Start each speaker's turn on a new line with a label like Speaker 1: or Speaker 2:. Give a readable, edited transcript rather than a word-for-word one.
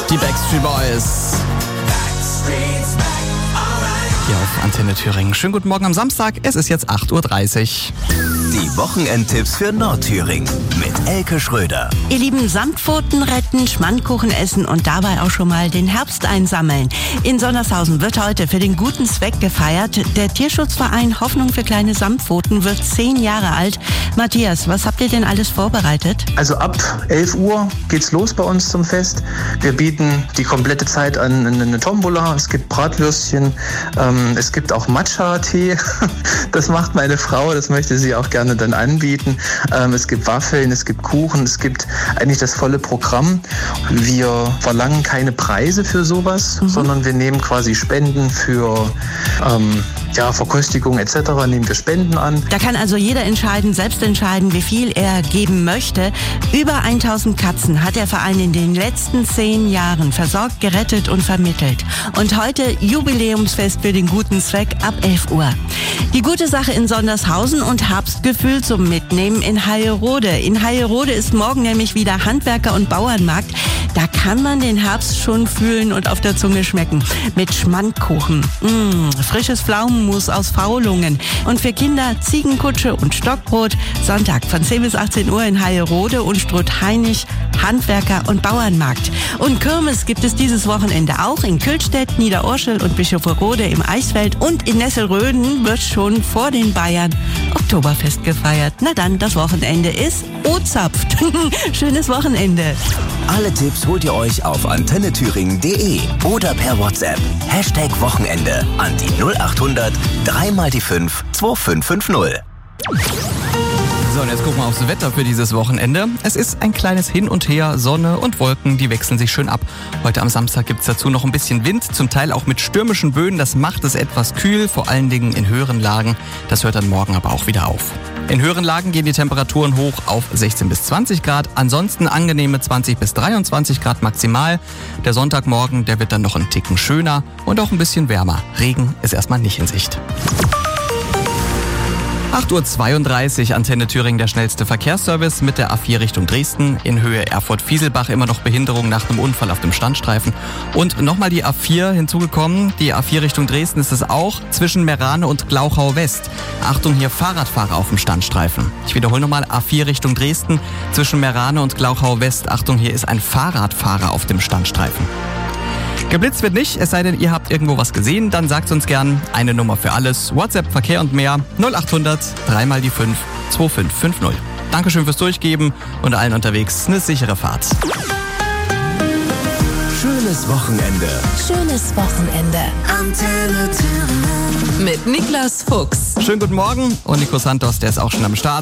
Speaker 1: Die Backstreet Boys. Hier auf Antenne Thüringen. Schönen guten Morgen am Samstag. Es ist jetzt 8.30 Uhr.
Speaker 2: Die Wochenendtipps für Nordthüringen mit Elke Schröder.
Speaker 3: Ihr Lieben, Samtpfoten retten, Schmandkuchen essen und dabei auch schon mal den Herbst einsammeln. In Sondershausen wird heute für den guten Zweck gefeiert. Der Tierschutzverein Hoffnung für kleine Samtpfoten wird 10 Jahre alt. Matthias, was habt ihr denn alles vorbereitet?
Speaker 4: Also ab 11 Uhr geht's los bei uns zum Fest. Wir bieten die komplette Zeit an eine Tombola. Es gibt Bratwürstchen, es gibt auch Matcha-Tee. Das macht meine Frau, das möchte sie auch gerne dann anbieten. Es gibt Waffeln, es gibt Kuchen, es gibt eigentlich das volle Programm. Wir verlangen keine Preise für sowas, sondern wir nehmen quasi Spenden für Verköstigung etc. nehmen wir Spenden an.
Speaker 3: Da kann also jeder selbst entscheiden, wie viel er geben möchte. Über 1000 Katzen hat der Verein in den letzten 10 Jahren versorgt, gerettet und vermittelt. Und heute Jubiläumsfest für den guten Zweck ab 11 Uhr. Die gute Sache in Sondershausen und Herbstgefühl zum Mitnehmen in Heilrode. In Heilrode ist morgen nämlich wieder Handwerker- und Bauernmarkt. Da kann man den Herbst schon fühlen und auf der Zunge schmecken. Mit Schmandkuchen, frisches Pflaumenmus aus Faulungen. Und für Kinder Ziegenkutsche und Stockbrot. Sonntag von 10 bis 18 Uhr in Heilrode und Strutt-Hainisch, Handwerker- und Bauernmarkt. Und Kirmes gibt es dieses Wochenende auch in Kühlstedt, Niederorschel und Bischofferode im Eichsfeld. Und in Nesselröden wird schon vor den Bayern Oktoberfest gefeiert. Na dann, das Wochenende ist O-Zapft. Schönes Wochenende.
Speaker 2: Alle Tipps holt ihr euch auf antennethüringen.de oder per WhatsApp. #Wochenende an die 0800 3 die 5 2550.
Speaker 1: So, und jetzt gucken wir aufs Wetter für dieses Wochenende. Es ist ein kleines Hin und Her, Sonne und Wolken, die wechseln sich schön ab. Heute am Samstag gibt es dazu noch ein bisschen Wind, zum Teil auch mit stürmischen Böen. Das macht es etwas kühl, vor allen Dingen in höheren Lagen. Das hört dann morgen aber auch wieder auf. In höheren Lagen gehen die Temperaturen hoch auf 16 bis 20 Grad. Ansonsten angenehme 20 bis 23 Grad maximal. Der Sonntagmorgen, der wird dann noch einen Ticken schöner und auch ein bisschen wärmer. Regen ist erstmal nicht in Sicht. 8.32 Uhr, Antenne Thüringen, der schnellste Verkehrsservice mit der A4 Richtung Dresden. In Höhe Erfurt-Fieselbach immer noch Behinderung nach einem Unfall auf dem Standstreifen. Und nochmal die A4 hinzugekommen. Die A4 Richtung Dresden ist es auch zwischen Merane und Glauchau West. Achtung, hier Fahrradfahrer auf dem Standstreifen. Ich wiederhole nochmal, A4 Richtung Dresden zwischen Merane und Glauchau West. Achtung, hier ist ein Fahrradfahrer auf dem Standstreifen. Geblitzt wird nicht, es sei denn, ihr habt irgendwo was gesehen, dann sagt uns gern eine Nummer für alles. WhatsApp, Verkehr und mehr 0800 3 die 5 2550. Dankeschön fürs Durchgeben und allen unterwegs eine sichere Fahrt.
Speaker 2: Schönes Wochenende.
Speaker 5: Schönes Wochenende. Antenne Thüringen. Mit Niklas Fuchs.
Speaker 1: Schönen guten Morgen und Nico Santos, der ist auch schon am Start.